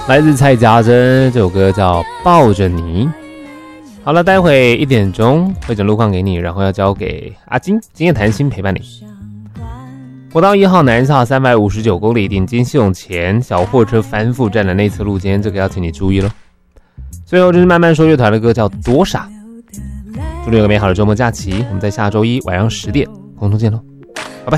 来自蔡家珍，这首歌叫《抱着你》。好了，待会1点钟会整路况给你，然后要交给阿金，今夜谈心陪伴你。国道1号南下359公里，顶金系统前小货车翻覆占了内侧路肩，这个要请你注意了。最后就是慢慢说乐团的歌叫《多傻》。祝你有个美好的周末假期，我们在下周一晚上10点空中见喽。